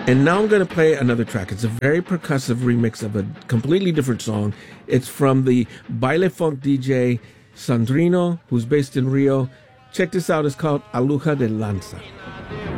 And now I'm going to play another track. It's a very percussive remix of a completely different song. It's from the Baile Funk DJ Sandrino, who's based in Rio. Check this out. It's called Aluja de Lanza.